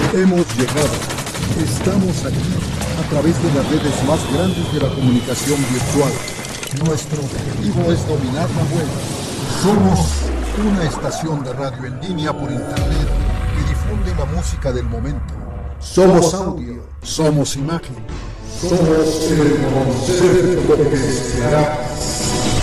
Hemos llegado. Estamos aquí a través de las redes más grandes de la comunicación virtual. Nuestro objetivo es dominar la web. Somos una estación de radio en línea por internet que difunde la música del momento. Somos audio, somos imagen, somos el concepto que será.